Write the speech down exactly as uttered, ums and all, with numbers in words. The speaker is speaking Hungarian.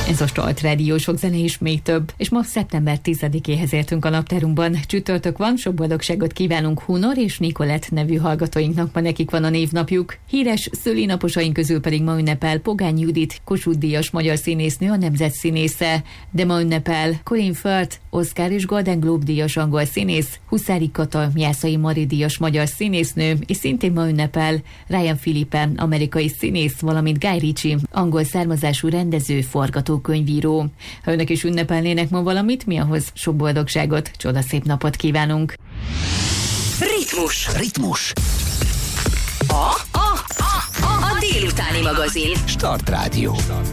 Ez a Start Rádió, sok zene és még több. És ma szeptember tizedikéhez értünk a naptárunkban. Csütörtök van, sok boldogságot kívánunk Hunor és Nikolett nevű hallgatóinknak, ma nekik van a névnapjuk. Híres szülinaposaink közül pedig ma ünnepel Pogány Judit, Kossuth-díjas magyar színésznő, a nemzet színésze. De ma ünnepel Colin Firth, Oscar és Golden Globe díjas angol színész, Huszári Kata, Jászai Mari díjas magyar színésznő, és szintén ma ünnepel Ryan Philippe, amerikai színész, valamint Guy Ritchie, angol származású rendező, forgatókönyvíró. Ha önök is ünnepelnének ma valamit, mi ahhoz sok boldogságot, csodaszép napot kívánunk. Ritmus. Ritmus. A, a, a, a, a délutáni magazin. Start Rádió.